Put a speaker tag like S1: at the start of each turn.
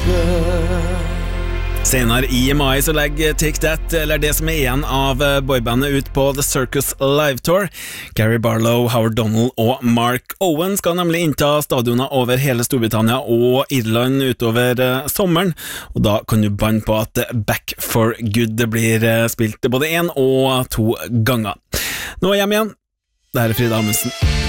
S1: Senere i mai så legger Take That, eller det som igjen av boybandet, ut på The Circus Live Tour. Gary Barlow, Howard Donald og Mark Owen skal nemlig innta stadioner over hele Storbritannia og Irland utover sommeren, og da kan du banne på at Back for Good blir spilt både 1 og 2 ganger. Nå hjem igjen. Det her er Frida Amundsen.